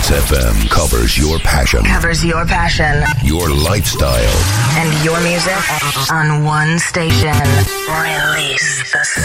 Trance FM covers your passion. Covers your passion. Your lifestyle. And your music on one station. Release the